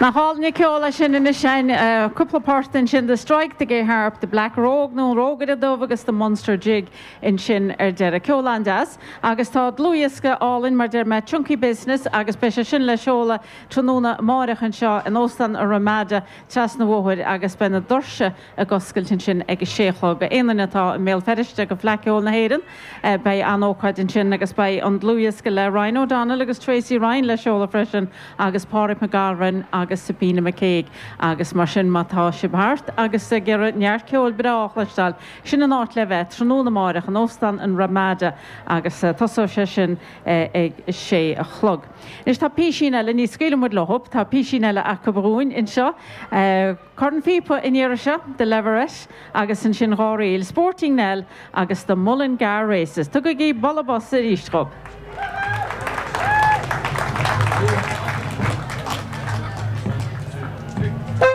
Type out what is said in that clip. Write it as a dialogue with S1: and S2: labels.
S1: Na hálne ceola sin in sin cúplapáirtin sin de strike de géharp de Black Rogue nó rógad a dómh agus de Monster Jig in sin deire ceolán deas, agus tá dlúiasca álinn mar deir me chunky business agus be sin le seola tróna máirechan seo an óstan a ramada teas na bhóid agus benna dorse a goscailtin sin ag séchlog be éananatá mé ferriiste go fleiciol na héan bei anóchaid in sin agus bei an dlúiasca le Ryan O'Donnell agus Tracy Ryan le seola freisin agus Pádraig McGarvin agus Sabina McCaig agus mar sin mátá sibhart agus gur neartceol brách leistal sin an áit le bheith tróna máireach an óstan an ramada agus tosó sé sin ag sé a chlog. Is tá písín eile ní scéilemid lehop, tá písín eile a cabrún in seo Corn fipa in se de leveris agus in sin ráíil Sporting Nell agus de Mullingar Races. Tu go gí ballabás a rístrop.